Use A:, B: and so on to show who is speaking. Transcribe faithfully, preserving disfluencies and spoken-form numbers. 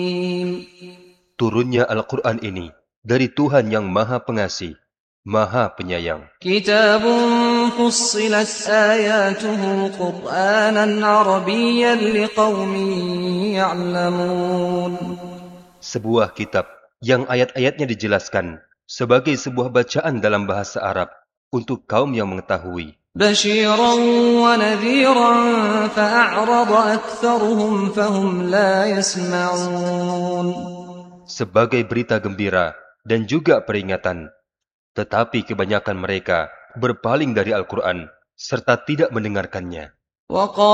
A: Turunnya Al-Quran ini dari Tuhan yang Maha Pengasih, Maha Penyayang.
B: كتاب فصلت آياته قرآنا عربيا لقوم يعلمون.
A: Sebuah kitab yang ayat-ayatnya dijelaskan sebagai sebuah bacaan dalam bahasa Arab untuk kaum yang mengetahui.
B: بشيرا ونذيرا فأعرض أكثرهم فهم لا يسمعون.
A: Sebagai berita gembira dan juga peringatan, tetapi kebanyakan mereka berpaling dari Al-Quran serta tidak mendengarkannya.